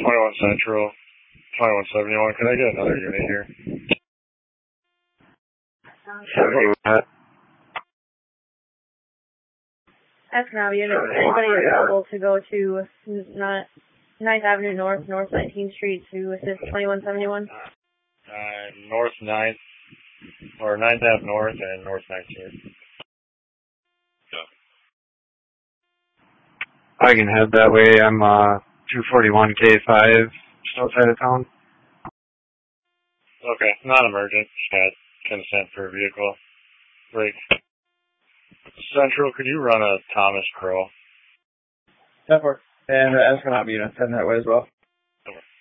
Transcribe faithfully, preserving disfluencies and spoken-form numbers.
twenty-one Central, twenty-one seventy-one. Can I get another unit here? Astronaut unit, anybody available to go to ninth Avenue North, North nineteenth Street to assist twenty-one seventy-one? Uh, North ninth, or ninth Ave North and North nineteenth. I can head that way. I'm uh two forty-one K five, just outside of town. Okay, not emergent. Just got consent for a vehicle. Great. Central, could you run a Thomas Crow? That works. And the astronaut unit, heading that way as well.